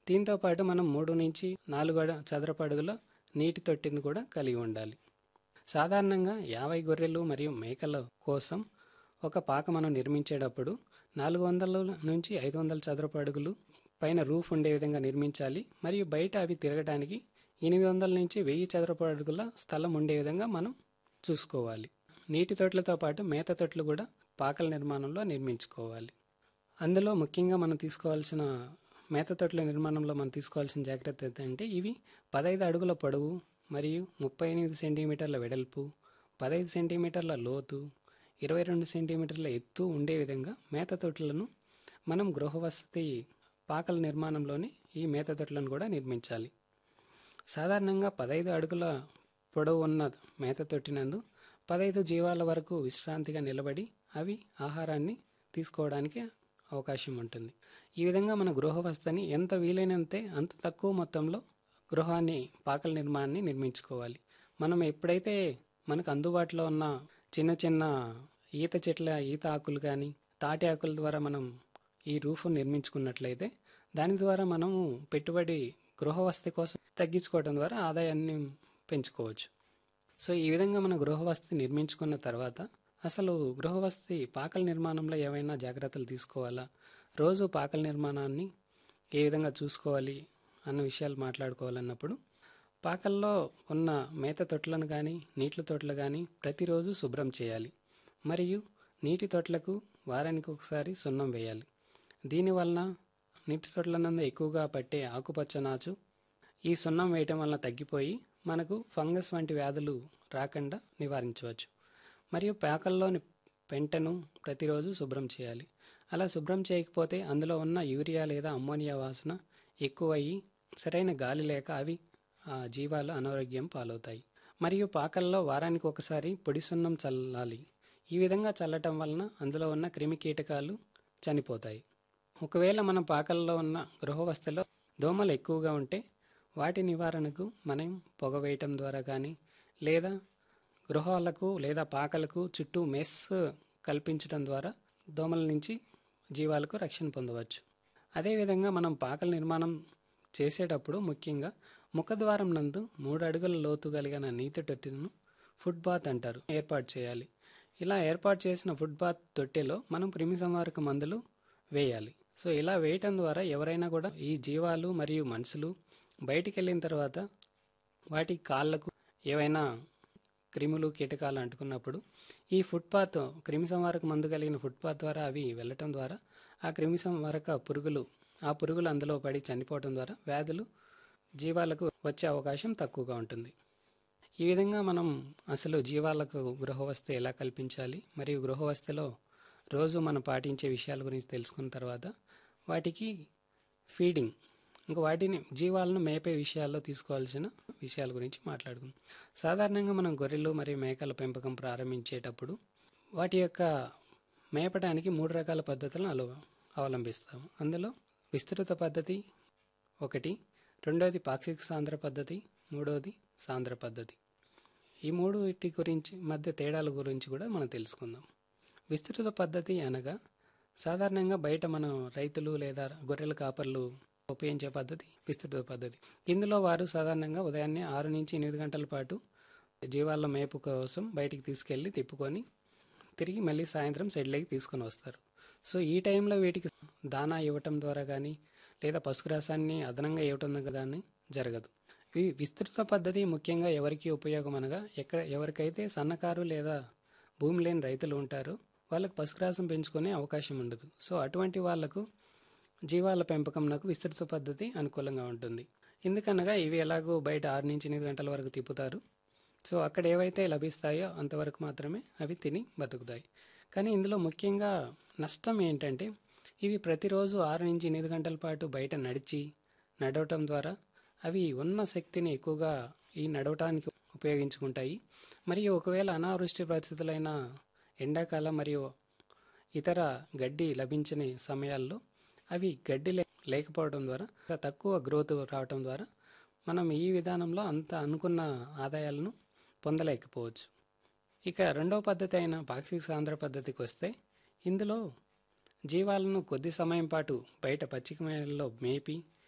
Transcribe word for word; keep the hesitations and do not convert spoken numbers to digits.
దీంతో పాటు మనం మూడు నుంచి నాలుగు అడ చదరపు అడుగుల నీటి తొట్టిని కూడా కలిగి ఉండాలి. సాధారణంగా యాభై గొర్రెలు మరియు మేకల కోసం ఒక పాక మనం నిర్మించేటప్పుడు నాలుగు వందల నుంచి ఐదు వందల చదరపు అడుగులు పైన రూఫ్ ఉండే విధంగా నిర్మించాలి. మరియు బయట అవి తిరగడానికి ఎనిమిది వందల నుంచి వెయ్యి చదరపు అడుగుల స్థలం ఉండే విధంగా మనం చూసుకోవాలి. నీటి తొట్లతో పాటు మేత తొట్లు కూడా పాకల నిర్మాణంలో నిర్మించుకోవాలి. అందులో ముఖ్యంగా మనం తీసుకోవాల్సిన మేత తొట్ల నిర్మాణంలో మనం తీసుకోవాల్సిన జాగ్రత్త ఏంటంటే ఇవి పదహైదు అడుగుల పొడవు మరియు ముప్పై ఎనిమిది సెంటీమీటర్ల వెడల్పు, పదహైదు సెంటీమీటర్ల లోతు, ఇరవై రెండు సెంటీమీటర్ల ఎత్తు ఉండే విధంగా మేత తొట్లను మనం గృహవసతి పాకల నిర్మాణంలోని ఈ మేత తొట్లను కూడా నిర్మించాలి. సాధారణంగా పదహైదు అడుగుల పొడవు ఉన్న మేత తొట్టినందు పదహైదు జీవాల వరకు విశ్రాంతిగా నిలబడి అవి ఆహారాన్ని తీసుకోవడానికి అవకాశం ఉంటుంది. ఈ విధంగా మన గృహవసతిని ఎంత వీలైనంతే అంత తక్కువ మొత్తంలో గృహాన్ని పాకల నిర్మాణాన్ని నిర్మించుకోవాలి. మనం ఎప్పుడైతే మనకు అందుబాటులో ఉన్న చిన్న చిన్న ఈత చెట్ల ఈత ఆకులు కానీ తాటి ఆకుల ద్వారా మనం ఈ రూఫ్ నిర్మించుకున్నట్లయితే దాని ద్వారా మనము పెట్టుబడి గృహవసతి కోసం తగ్గించుకోవడం ద్వారా ఆదాయాన్ని పెంచుకోవచ్చు. సో ఈ విధంగా మన గృహవసతి నిర్మించుకున్న తర్వాత అసలు గృహవసతి పాకల నిర్మాణంలో ఏమైనా జాగ్రత్తలు తీసుకోవాలా, రోజు పాకల నిర్మాణాన్ని ఏ విధంగా చూసుకోవాలి అన్న విషయాలు మాట్లాడుకోవాలన్నప్పుడు పాకల్లో ఉన్న మేత తొట్లను కానీ నీటి తొట్లు కానీ ప్రతిరోజు శుభ్రం చేయాలి. మరియు నీటి తొట్లకు వారానికి ఒకసారి సున్నం వేయాలి. దీనివలన నీటి తొట్ల నందు ఎక్కువగా పట్టే ఆకుపచ్చ నాచు ఈ సున్నం వేయటం వలన తగ్గిపోయి మనకు ఫంగస్ వంటి వ్యాధులు రాకుండా నివారించవచ్చు. మరియు పాకల్లోని పెంటను ప్రతిరోజు శుభ్రం చేయాలి. అలా శుభ్రం చేయకపోతే అందులో ఉన్న యూరియా లేదా అమ్మోనియా వాసన ఎక్కువయ్యి సరైన గాలి లేక అవి ఆ జీవాలు అనారోగ్యం పాలవుతాయి. మరియు పాకల్లో వారానికి ఒకసారి పొడి సున్నం చల్లాలి. ఈ విధంగా చల్లటం వలన అందులో ఉన్న క్రిమి కీటకాలు చనిపోతాయి. ఒకవేళ మన పాకల్లో ఉన్న గృహవసతిలో దోమలు ఎక్కువగా ఉంటే వాటి నివారణకు మనం పొగ వేయటం ద్వారా కానీ లేదా గృహాలకు లేదా పాకలకు చుట్టూ మెస్ కల్పించడం ద్వారా దోమల నుంచి జీవాలకు రక్షణ పొందవచ్చు. అదేవిధంగా మనం పాకల నిర్మాణం చేసేటప్పుడు ముఖ్యంగా ముఖద్వారం నందు మూడు అడుగుల లోతు కలిగిన నీటి తొట్టెను ఫుట్ బాత్ అంటారు ఏర్పాటు చేయాలి. ఇలా ఏర్పాటు చేసిన ఫుట్ బాత్ తొట్టెలో మనం క్రిమి సంహారక మందులు వేయాలి. సో ఇలా వేయటం ద్వారా ఎవరైనా కూడా ఈ జీవాలు మరియు మనుషులు బయటికి వెళ్ళిన తర్వాత వాటి కాళ్ళకు ఏవైనా క్రిములు కీటకాలు అంటుకున్నప్పుడు ఈ ఫుట్పాత్ క్రిమి సంహారక మందు కలిగిన ఫుట్పాత్ ద్వారా అవి వెళ్ళటం ద్వారా ఆ క్రిమి సంహారక పురుగులు ఆ పురుగులు అందులో పడి చనిపోవటం ద్వారా వ్యాధులు జీవాలకు వచ్చే అవకాశం తక్కువగా ఉంటుంది. ఈ విధంగా మనం అసలు జీవాలకు గృహవసతి ఎలా కల్పించాలి మరియు గృహవసతిలో రోజు మనం పాటించే విషయాల గురించి తెలుసుకున్న తర్వాత వాటికి ఫీడింగ్ ఇంకా వాటిని జీవాలను మేపే విషయాల్లో తీసుకోవాల్సిన విషయాల గురించి మాట్లాడుకుందాం. సాధారణంగా మనం గొర్రెలు మరియు మేకల పెంపకం ప్రారంభించేటప్పుడు వాటి యొక్క మేపడానికి మూడు రకాల పద్ధతులను అలవ అవలంబిస్తాము. అందులో విస్తృత పద్ధతి ఒకటి, రెండోది పాక్షిక సాంద్ర పద్ధతి, మూడోది సాంద్ర పద్ధతి. ఈ మూడు వీటి గురించి మధ్య తేడాల గురించి కూడా మనం తెలుసుకుందాం. విస్తృత పద్ధతి అనగా సాధారణంగా బయట మనం రైతులు లేదా గొర్రెల కాపర్లు ఉపయోగించే పద్ధతి విస్తృత పద్ధతి. ఇందులో వారు సాధారణంగా ఉదయాన్నే ఆరు నుంచి ఎనిమిది గంటల పాటు జీవాల మేపు కోసం బయటికి తీసుకెళ్ళి తిప్పుకొని తిరిగి మళ్ళీ సాయంత్రం షెడ్లోకి తీసుకొని వస్తారు. సో ఈ టైంలో వీటికి దానా ఇవ్వటం ద్వారా కానీ లేదా పశుగ్రాసాన్ని అదనంగా ఇవ్వటం కానీ జరగదు. ఈ విస్తృత పద్ధతి ముఖ్యంగా ఎవరికి ఉపయోగం అనగా ఎక్కడ ఎవరికైతే సన్నకారు లేదా భూమి లేని రైతులు ఉంటారో వాళ్ళకు పశుగ్రాసం పెంచుకునే అవకాశం ఉండదు. సో అటువంటి వాళ్లకు జీవాల పెంపకంకు విస్తృత పద్ధతి అనుకూలంగా ఉంటుంది. ఎందుకనగా ఇవి ఎలాగో బయట ఆరు నుంచి ఎనిమిది గంటల వరకు తిప్పుతారు. సో అక్కడ ఏవైతే లభిస్తాయో అంతవరకు మాత్రమే అవి తిని బతుకుతాయి. కానీ ఇందులో ముఖ్యంగా నష్టం ఏంటంటే ఇవి ప్రతిరోజు ఆరు నుంచి ఎనిమిది గంటల పాటు బయట నడిచి నడవటం ద్వారా అవి ఉన్న శక్తిని ఎక్కువగా ఈ నడవటానికి ఉపయోగించుకుంటాయి. మరియు ఒకవేళ అనావృష్టి పరిస్థితులైన ఎండాకాలం మరియు ఇతర గడ్డి లభించని సమయాల్లో అవి గడ్డి లేకపోవడం ద్వారా తక్కువ గ్రోత్ రావటం ద్వారా మనం ఈ విధానంలో అంత అనుకున్న ఆదాయాలను పొందలేకపోవచ్చు. ఇక రెండవ పద్ధతి అయిన పాక్షిక సాంద్ర పద్ధతికి వస్తే ఇందులో జీవాలను కొద్ది సమయం పాటు బయట పచ్చిక మేడల్లో మేపి